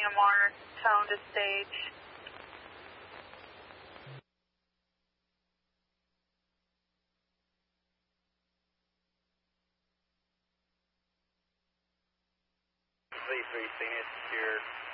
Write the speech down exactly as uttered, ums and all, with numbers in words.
a more tone to stage. V three, seen it, secure.